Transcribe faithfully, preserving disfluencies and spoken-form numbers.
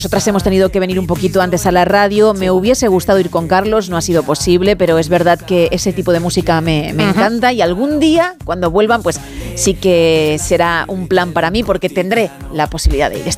Nosotras hemos tenido que venir un poquito antes a la radio. Me hubiese gustado ir con Carlos, no ha sido posible, pero es verdad que ese tipo de música me, me uh-huh. encanta y algún día, cuando vuelvan, pues sí que será un plan para mí porque tendré la posibilidad de ir. Este